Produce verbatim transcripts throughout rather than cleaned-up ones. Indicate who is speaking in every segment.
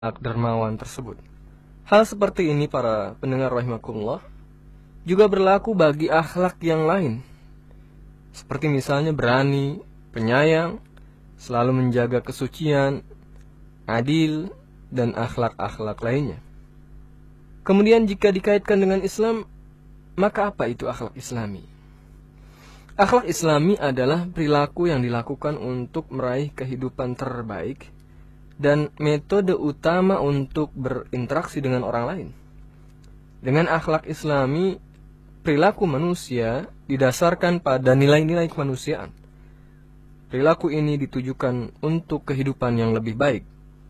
Speaker 1: akhlak dermawan tersebut. Hal seperti ini para pendengar rahimakumullah juga berlaku bagi akhlak yang lain, seperti misalnya berani, penyayang, selalu menjaga kesucian, adil, dan akhlak-akhlak lainnya. Kemudian jika dikaitkan dengan Islam, maka apa itu akhlak Islami? Akhlak Islami adalah perilaku yang dilakukan untuk meraih kehidupan terbaik dan metode utama untuk berinteraksi dengan orang lain. Dengan akhlak Islami, perilaku manusia didasarkan pada nilai-nilai kemanusiaan. Perilaku ini ditujukan untuk kehidupan yang lebih baik.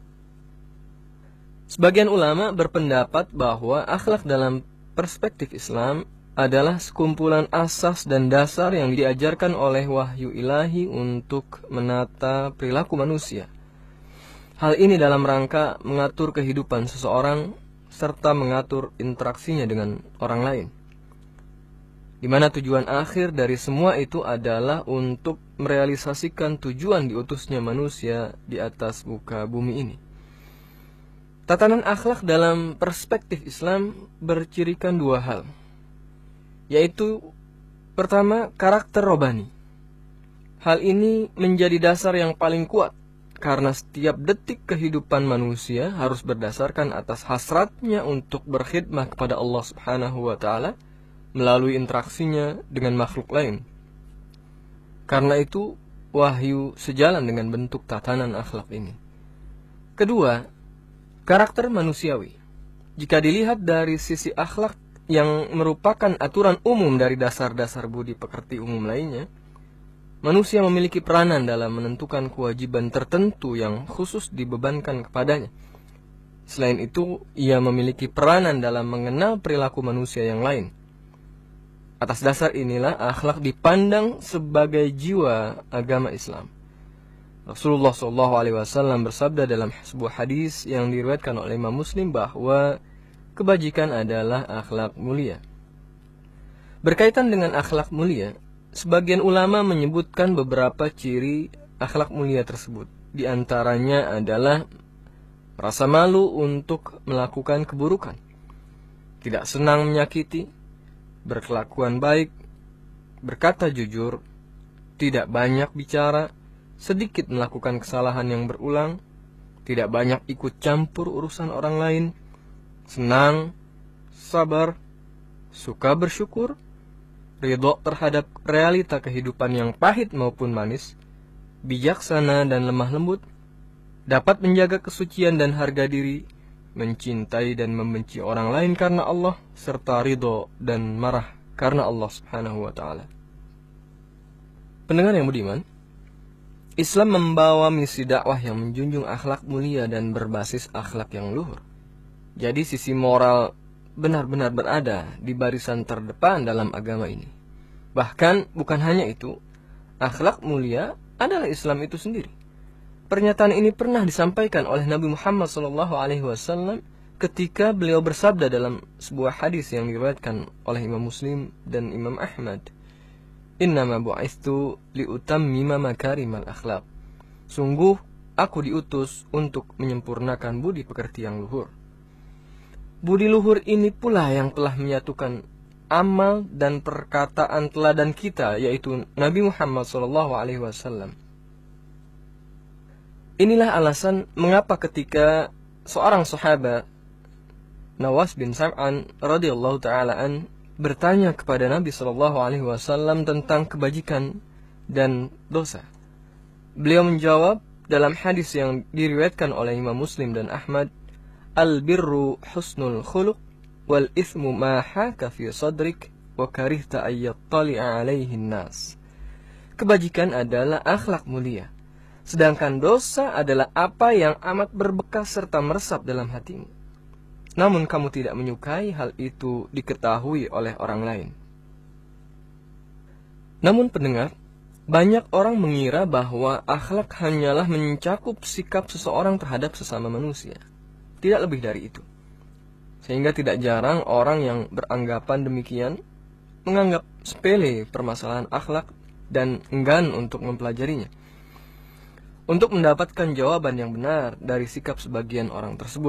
Speaker 1: Sebagian ulama berpendapat bahwa akhlak dalam perspektif Islam adalah sekumpulan asas dan dasar yang diajarkan oleh wahyu ilahi untuk menata perilaku manusia. Hal ini dalam rangka mengatur kehidupan seseorang serta mengatur interaksinya dengan orang lain, di mana tujuan akhir dari semua itu adalah untuk merealisasikan tujuan diutusnya manusia di atas muka bumi ini. Tatanan akhlak dalam perspektif Islam bercirikan dua hal, yaitu pertama, karakter robani. Hal ini menjadi dasar yang paling kuat karena setiap detik kehidupan manusia harus berdasarkan atas hasratnya untuk berkhidmah kepada Allah Subhanahu wa taala melalui interaksinya dengan makhluk lain. Karena itu, wahyu sejalan dengan bentuk tatanan akhlak ini. Kedua, karakter manusiawi. Jika dilihat dari sisi akhlak yang merupakan aturan umum dari dasar-dasar budi pekerti umum lainnya, manusia memiliki peranan dalam menentukan kewajiban tertentu yang khusus dibebankan kepadanya. Selain itu, ia memiliki peranan dalam mengenal perilaku manusia yang lain. Atas dasar inilah akhlak dipandang sebagai jiwa agama Islam. Rasulullah shallallahu alaihi wasallam bersabda dalam sebuah hadis yang diriwayatkan oleh Imam Muslim bahwa kebajikan adalah akhlak mulia. Berkaitan dengan akhlak mulia, sebagian ulama menyebutkan beberapa ciri akhlak mulia tersebut. Di antaranya adalah rasa malu untuk melakukan keburukan, tidak senang menyakiti, berkelakuan baik, berkata jujur, tidak banyak bicara, sedikit melakukan kesalahan yang berulang, tidak banyak ikut campur urusan orang lain, senang, sabar, suka bersyukur, ridho terhadap realita kehidupan yang pahit maupun manis, bijaksana dan lemah lembut, dapat menjaga kesucian dan harga diri, mencintai dan membenci orang lain karena Allah, serta ridho dan marah karena Allah Subhanahu wa taala. Pendengar yang budiman, Islam membawa misi dakwah yang menjunjung akhlak mulia dan berbasis akhlak yang luhur. Jadi sisi moral benar-benar berada di barisan terdepan dalam agama ini. Bahkan bukan hanya itu, akhlak mulia adalah Islam itu sendiri. Pernyataan ini pernah disampaikan oleh Nabi Muhammad shallallahu alaihi wasallam ketika beliau bersabda dalam sebuah hadis yang diriwayatkan oleh Imam Muslim dan Imam Ahmad, "Innama bu'itsu liutammima makarimal akhlaq." Sungguh aku diutus untuk menyempurnakan budi pekerti yang luhur. Budi luhur ini pula yang telah menyatukan amal dan perkataan teladan kita, yaitu Nabi Muhammad shallallahu alaihi wasallam. Inilah alasan mengapa ketika seorang sahabat, Nawas bin Sam'an radhiyallahu taala an, bertanya kepada Nabi shallallahu alaihi wasallam tentang kebajikan dan dosa, beliau menjawab dalam hadis yang diriwayatkan oleh Imam Muslim dan Ahmad, "Al-birru husnul khuluq wal ithmu ma haka fi sadrik wa karihta ayyattali'a alaihi nas." Kebajikan adalah akhlak mulia, sedangkan dosa adalah apa yang amat berbekas serta meresap dalam hatimu, namun kamu tidak menyukai hal itu diketahui oleh orang lain. Namun pendengar, banyak orang mengira bahwa akhlak hanyalah mencakup sikap seseorang terhadap sesama manusia. Tidak lebih dari itu. Sehingga tidak jarang orang yang beranggapan demikian menganggap sepele permasalahan akhlak dan enggan untuk mempelajarinya. Untuk mendapatkan jawaban yang benar dari sikap sebagian orang tersebut,